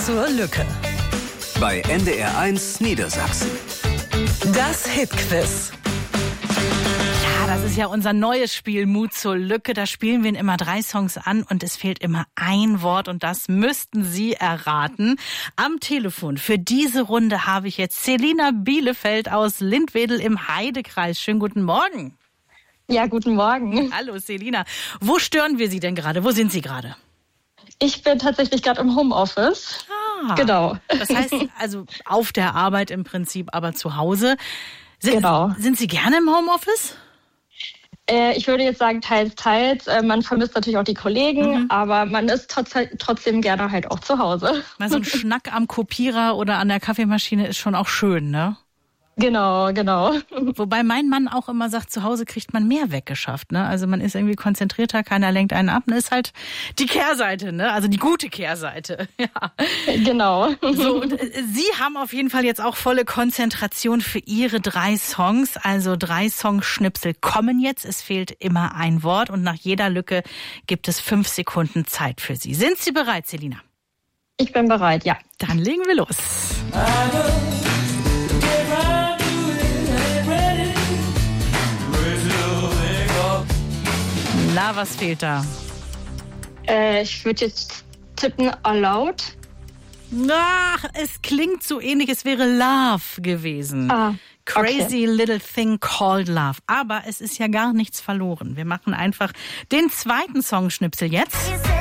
zur Lücke. Bei NDR1 Niedersachsen. Das Hitquiz. Ja, das ist ja unser neues Spiel, Mut zur Lücke. Da spielen wir immer 3 Songs an und es fehlt immer ein Wort und das müssten Sie erraten. Am Telefon für diese Runde habe ich jetzt Selina Bielefeld aus Lindwedel im Heidekreis. Schönen guten Morgen. Ja, guten Morgen. Hallo Selina. Wo stören wir Sie denn gerade? Wo sind Sie gerade? Ich bin tatsächlich gerade im Homeoffice. Genau. Das heißt also auf der Arbeit im Prinzip, aber zu Hause. Genau. Sind Sie gerne im Homeoffice? Ich würde jetzt sagen, teils, teils. Man vermisst natürlich auch die Kollegen, aber man ist trotzdem gerne halt auch zu Hause. Mal so ein Schnack am Kopierer oder an der Kaffeemaschine ist schon auch schön, ne? Genau. Wobei mein Mann auch immer sagt, zu Hause kriegt man mehr weggeschafft, ne? Also man ist irgendwie konzentrierter, keiner lenkt einen ab. Das ist halt die Kehrseite, ne? Also die gute Kehrseite. Ja. Genau. So, und Sie haben auf jeden Fall jetzt auch volle Konzentration für Ihre 3 Songs. Also 3 Songschnipsel kommen jetzt. Es fehlt immer ein Wort und nach jeder Lücke gibt es 5 Sekunden Zeit für Sie. Sind Sie bereit, Selina? Ich bin bereit, ja. Dann legen wir los. Na, was fehlt da? Ich würde jetzt tippen Aloud. Ach, es klingt so ähnlich, es wäre Love gewesen. Crazy Little Thing Called Love. Aber es ist ja gar nichts verloren. Wir machen einfach den zweiten Songschnipsel jetzt.